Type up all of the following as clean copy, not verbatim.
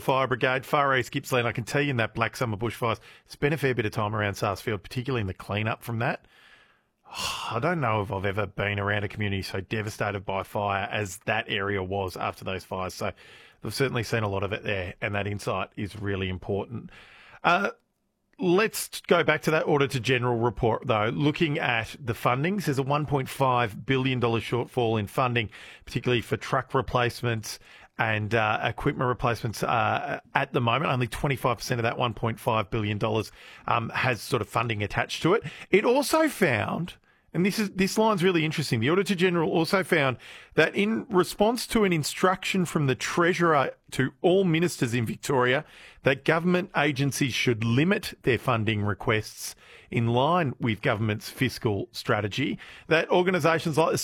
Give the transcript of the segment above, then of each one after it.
Fire Brigade, Far East Gippsland. I can tell you in that Black Summer bushfires, spent a fair bit of time around Sarsfield, particularly in the clean-up from that. I don't know if I've ever been around a community so devastated by fire as that area was after those fires. So we've certainly seen a lot of it there, and that insight is really important. Let's go back to that Auditor General report, though. Looking at the fundings, there's a $1.5 billion shortfall in funding, particularly for truck replacements and equipment replacements at the moment. Only 25% of that $1.5 billion has sort of funding attached to it. It also found, and this line's really interesting, the Auditor General also found that in response to an instruction from the Treasurer to all ministers in Victoria that government agencies should limit their funding requests in line with government's fiscal strategy, that organisations like the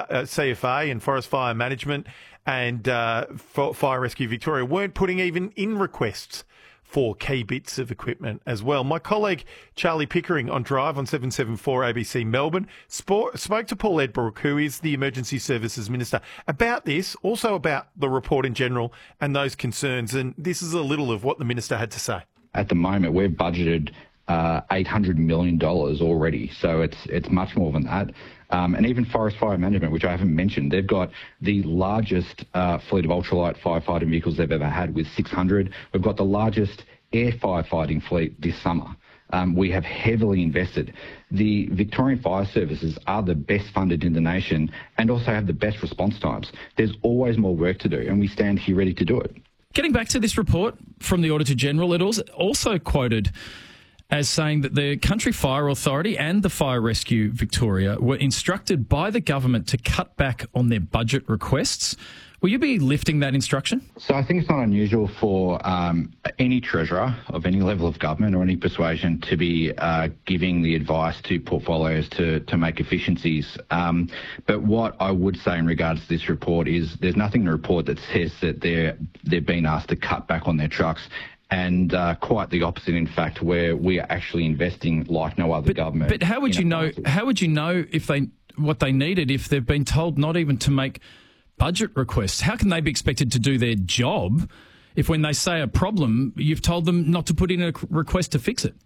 CFA and Forest Fire Management and Fire Rescue Victoria weren't putting even in requests for key bits of equipment as well. My colleague Charlie Pickering on Drive on 774 ABC Melbourne spoke to Paul Edbrook, who is the Emergency Services Minister, about this, also about the report in general and those concerns. And this is a little of what the Minister had to say. At the moment, we've budgeted $800 million already, so it's much more than that. And even Forest Fire Management, which I haven't mentioned, they've got the largest fleet of ultralight firefighting vehicles they've ever had with 600. We've got the largest air firefighting fleet this summer. We have heavily invested. The Victorian Fire Services are the best funded in the nation and also have the best response times. There's always more work to do, and we stand here ready to do it. Getting back to this report from the Auditor General, it also quoted as saying that the Country Fire Authority and the Fire Rescue Victoria were instructed by the government to cut back on their budget requests. Will you be lifting that instruction? So I think it's not unusual for any treasurer of any level of government or any persuasion to be giving the advice to portfolios to make efficiencies. But what I would say in regards to this report is there's nothing in the report that says that they're being asked to cut back on their trucks. And quite the opposite, in fact, where we are actually investing like no other government. But how would you know? How would you know if what they needed if they've been told not even to make budget requests? How can they be expected to do their job if, when they say a problem, you've told them not to put in a request to fix it?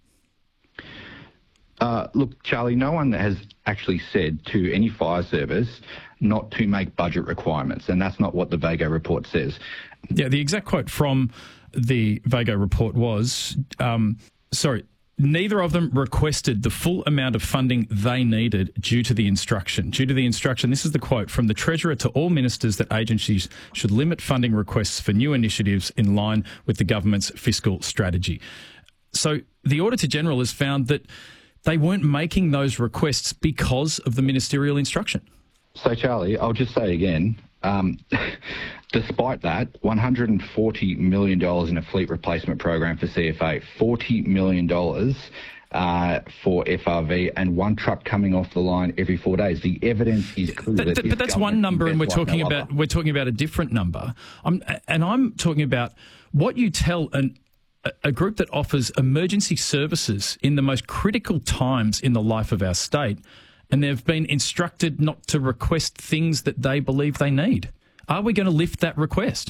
Look, Charlie, no one has actually said to any fire service not to make budget requirements, and that's not what the VAGO report says. Yeah, the exact quote from the VAGO report was, neither of them requested the full amount of funding they needed due to the instruction. Due to the instruction, this is the quote from the Treasurer to all ministers that agencies should limit funding requests for new initiatives in line with the government's fiscal strategy. So the Auditor General has found that they weren't making those requests because of the ministerial instruction. So, Charlie, I'll just say again, despite that, $140 million in a fleet replacement program for CFA, $40 million for FRV, and one truck coming off the line every 4 days. The evidence is clear. But that's one number, and we're talking about a different number. I'm talking about what you tell a group that offers emergency services in the most critical times in the life of our state, and they've been instructed not to request things that they believe they need. Are we going to lift that request?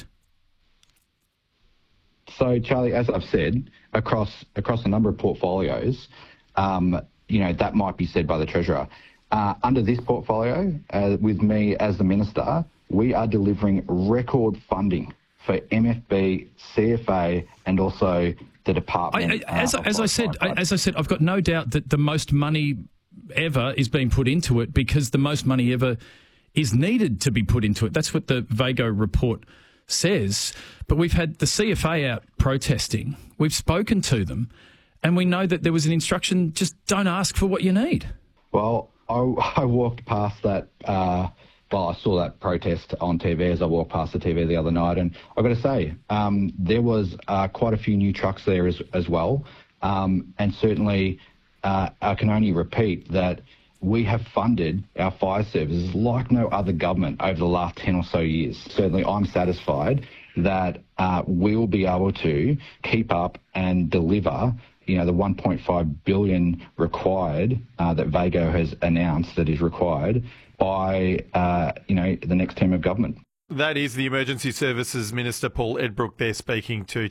So, Charlie, as I've said, across a number of portfolios, that might be said by the Treasurer. Under this portfolio, with me as the Minister, we are delivering record funding for MFB, CFA, and also the Department. As I said, I've got no doubt that the most money ever is being put into it because the most money ever is needed to be put into it. That's what the VAGO report says. But we've had the CFA out protesting. We've spoken to them, and we know that there was an instruction: just don't ask for what you need. Well, I walked past that. I saw that protest on TV as I walked past the TV the other night, and I've got to say, there was quite a few new trucks there as well, and certainly I can only repeat that we have funded our fire services like no other government over the last 10 or so years. Certainly I'm satisfied that we will be able to keep up and deliver the $1.5 billion required that VAGO has announced that is required by, the next term of government. That is the Emergency Services Minister, Paul Edbrook, there speaking to